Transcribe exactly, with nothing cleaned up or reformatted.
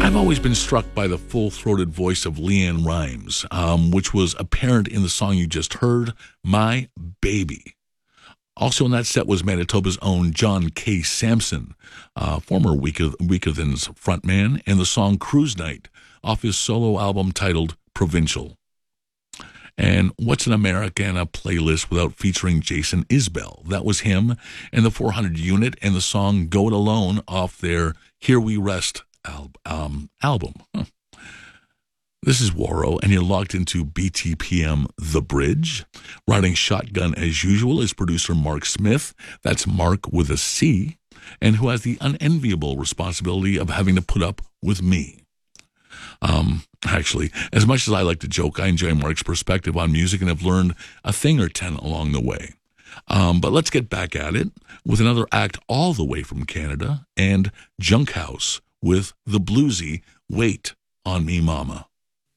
I've always been struck by the full-throated voice of LeAnn Rimes, um, which was apparent in the song you just heard, My Baby. Also in that set was Manitoba's own John K. Samson, uh, former Week of, Week of Thin's frontman, and the song Cruise Night off his solo album titled Provincial. And What's an Americana playlist without featuring Jason Isbell? That was him and the four hundred unit and the song Go It Alone off their Here We Rest al- um, album. Huh. This is Waro, and you're logged into B T P M The Bridge. Riding shotgun as usual is producer Mark Smith. That's Mark with a C, and who has the unenviable responsibility of having to put up with me. Um, actually, as much as I like to joke, I enjoy Mark's perspective on music and have learned a thing or ten along the way. Um, but let's get back at it with another act all the way from Canada and Junk House with the bluesy Wait on Me Mama.